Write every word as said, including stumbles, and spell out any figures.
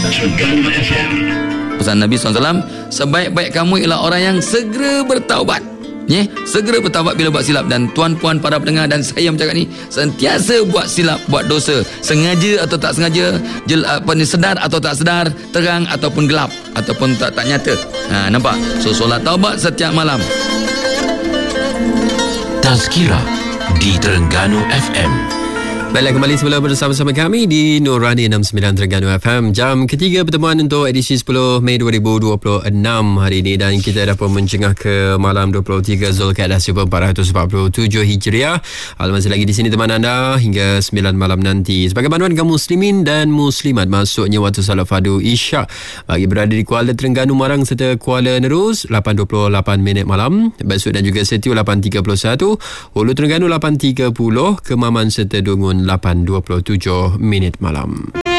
Terengganu F M. Pesan Nabi sallallahu alaihi wasallam, sebaik-baik kamu ialah orang yang segera bertaubat. Ya, segera bertaubat bila buat silap. Dan tuan-puan para pendengar dan saya bercakap ni, sentiasa buat silap, buat dosa, sengaja atau tak sengaja, jel, apa ni, sedar atau tak sedar, terang ataupun gelap, ataupun tak tak nyata. Ha, nampak? So solat taubat setiap malam. Tazkirah di Terengganu F M. Baiklah, kembali semula bersama-sama kami di Nurani enam puluh sembilan Terengganu F M. Jam ketiga pertemuan untuk edisi sepuluh Mei dua ribu dua puluh enam hari ini, dan kita dah pun mencengah ke malam dua puluh tiga Zulkaidah seribu empat ratus empat puluh tujuh Hijriah. Masih lagi di sini teman anda hingga sembilan malam nanti. Sebagai panduan kaum muslimin dan muslimat, masuknya waktu salat fardu Isyak bagi berada di Kuala Terengganu, Marang serta Kuala Nerus lapan dua puluh lapan minit malam, Besut dan juga Setiu lapan tiga puluh satu, Hulu Terengganu lapan tiga puluh, Kemaman serta Dungun lapan dua puluh tujuh minit malam.